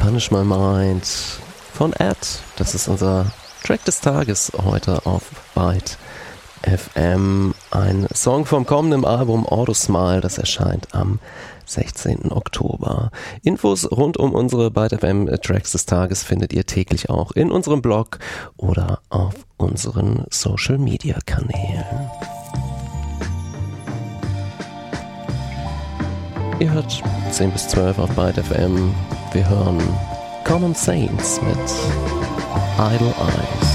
Punish My Mind von Ed. Das ist unser Track des Tages heute auf Byte FM. Ein Song vom kommenden Album Auto Smile, das erscheint am 16. Oktober. Infos rund um unsere Byte FM Tracks des Tages findet ihr täglich auch in unserem Blog oder auf unseren Social Media Kanälen. Ihr hört 10 bis 12 auf Byte FM. Wir hören Common Saints mit Idle Eyes.